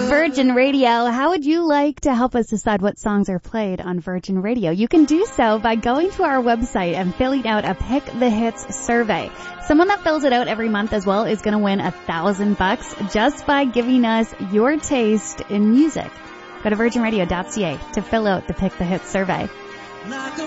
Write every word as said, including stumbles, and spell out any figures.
Virgin Radio. How would you like to help us decide what songs are played on Virgin Radio? You can do so by going to our website and filling out a Pick the Hits survey. Someone that fills it out every month as well is going to win a thousand bucks just by giving us your taste in music. Go to virgin radio dot c a to fill out the Pick the Hits survey.